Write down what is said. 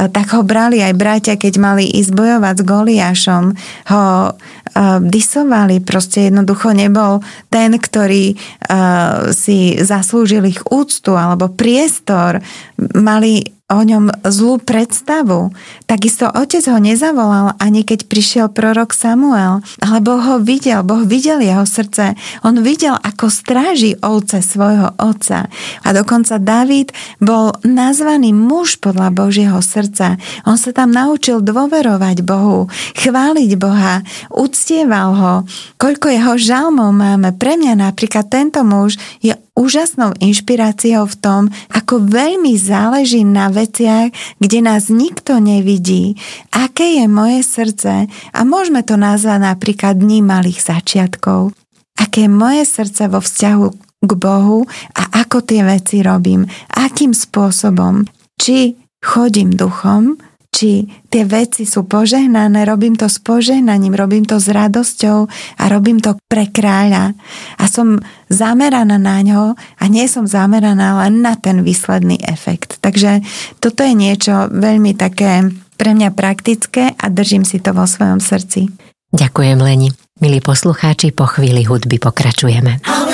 tak ho brali aj bratia, keď mali ísť bojovať s Goliášom, ho disovali, proste jednoducho nebol ten, ktorý si zaslúžil ich úctu alebo priestor, mali o ňom zlú predstavu. Takisto otec ho nezavolal, ani keď prišiel prorok Samuel, ale Boh ho videl, Boh videl jeho srdce. On videl, ako stráži ovce svojho otca. A dokonca Dávid bol nazvaný muž podľa Božieho srdca. On sa tam naučil dôverovať Bohu, chváliť Boha, uctieval ho. Koľko jeho žalmov máme. Pre mňa napríklad tento muž je úžasnou inšpiráciou v tom, ako veľmi záleží na veciach, kde nás nikto nevidí, aké je moje srdce, a môžeme to nazvať napríklad dní malých začiatkov. Aké je moje srdce vo vzťahu k Bohu a ako tie veci robím, akým spôsobom, či chodím duchom, či tie veci sú požehnané, robím to s požehnaním, robím to s radosťou a robím to pre kráľa. A som zameraná na ňo a nie som zameraná len na ten výsledný efekt. Takže toto je niečo veľmi také pre mňa praktické a držím si to vo svojom srdci. Ďakujem, Leni. Milí poslucháči, po chvíli hudby pokračujeme.